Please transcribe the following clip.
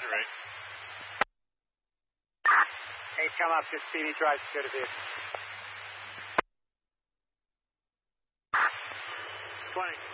Roger, 8. 8, come up, just speedy drive to go to vehicle. 20.